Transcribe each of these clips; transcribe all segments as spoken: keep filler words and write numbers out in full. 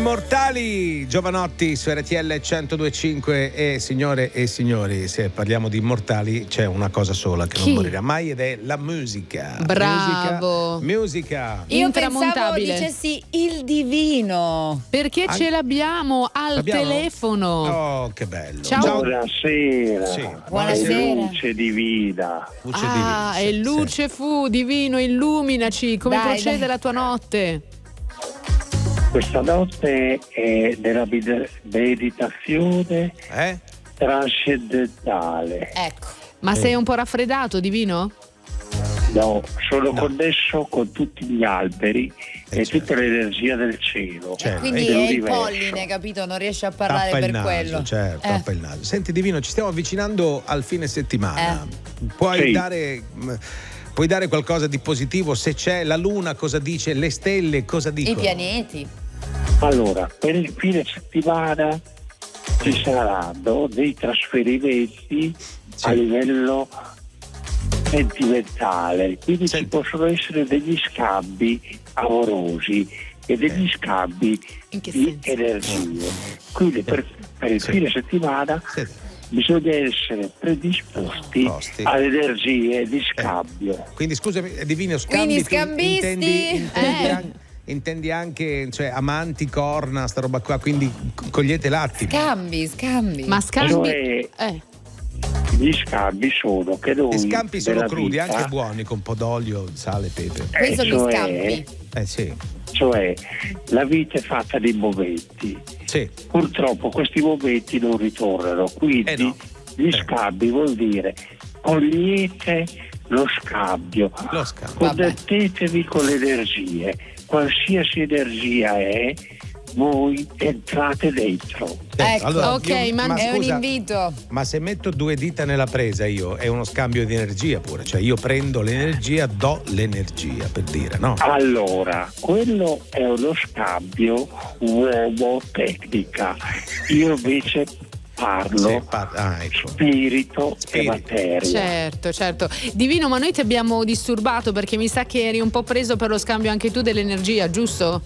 Immortali, Giovanotti su R T L centodue e cinque. E signore e signori, se parliamo di immortali c'è una cosa sola che Chi? non morirà mai ed è la musica. Bravo. Musica, musica. Io pensavo Intramontabile. dicessi il divino. Perché An- ce l'abbiamo al L'abbiamo? telefono. Oh, che bello. Ciao. Buonasera. Sì. Buonasera. Luce divina. Luce Ah, divina, sì, e sì. luce fu, divino, illuminaci. Come Dai, procede dai. la tua notte? Questa notte è della med- meditazione Eh? trascendentale. Ecco. Ma Sì. sei un po' raffreddato, divino? No, sono No. connesso con tutti gli alberi Eh, e certo. tutta l'energia del cielo. Certo. Quindi e è il dell'universo. polline, capito? Non riesce a parlare Tappa per il naso, quello. certo, Eh. tappa il naso. Senti Divino, ci stiamo avvicinando al fine settimana. Puoi Sì. dare mh, puoi dare qualcosa di positivo? Se c'è la luna, cosa dice? Le stelle, cosa I dicono? pianeti. Allora, per il fine settimana ci saranno dei trasferimenti Sì. a livello sentimentale, quindi Senti. ci possono essere degli scambi amorosi e degli scambi In che di senso? energie. Quindi per, per il Sì. fine settimana Sì. bisogna essere predisposti Posti. alle energie di scambio. Quindi scusami, eh, Divino, scambi, Quindi tu scambisti. intendi, intendi, Eh. an- intendi anche, cioè, amanti, corna, sta roba qua, quindi c- cogliete l'attimo. Scambi, scambi. Ma scambi. Cioè, Eh. gli scambi sono che noi Gli scampi sono nella crudi, vita- anche buoni, con un po' d'olio, sale, pepe. Questi sono gli cioè- scambi. Eh sì, Cioè, la vita è fatta di momenti. sì. Purtroppo questi momenti non ritornano, quindi Eh no. gli Eh. scambi vuol dire cogliete lo scambio, Lo scambio. connettetevi con le energie, qualsiasi energia è, voi entrate dentro. Senti, Ecco, ok, io- ma- È un scusa, invito. ma se metto due dita nella presa io è uno scambio di energia pure, cioè io prendo l'energia, do l'energia, per dire, no? Allora, quello è uno scambio uomo-tecnica, io invece parlo Sì, pa- ah, ecco. spirito, Spirito. e materia. Certo, certo. Divino, ma noi ti abbiamo disturbato perché mi sa che eri un po' preso per lo scambio anche tu dell'energia, giusto?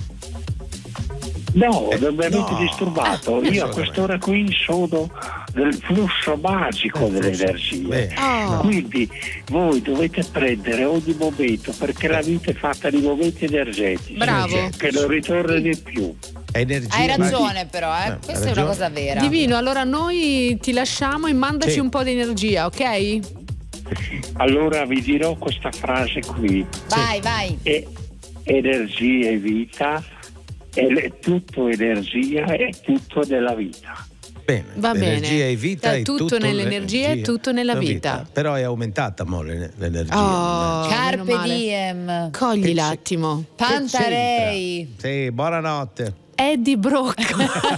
No, Eh, non mi avete no. disturbato. Ah, Io a assolutamente. quest'ora qui sono nel flusso magico Nel delle flusso. energie. Bene. Oh. Quindi voi dovete prendere ogni momento, perché la vita è fatta di momenti energetici Bravo. che non ritornano più. Energia. Hai ma- ragione però, eh. Eh, Questa hai è una ragione. cosa vera. Divino, allora noi ti lasciamo e mandaci Sì. un po' di energia, ok? Allora vi dirò questa frase qui. Vai, vai. E- energia e vita, e le- tutto energia e tutto nella vita. Bene, Va bene. l'energia è vita, È è tutto nell'energia e tutto nella vita. Però è aumentata mo l'e- l'energia. Oh, Carpe meno male. diem. Cogli Che l'attimo. Che Pantarei. c'entra? Sì, buonanotte. Eddie Brocco.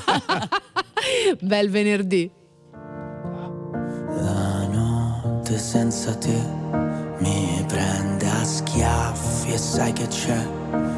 Bel venerdì. La notte senza te mi prende a schiaffi e sai che c'è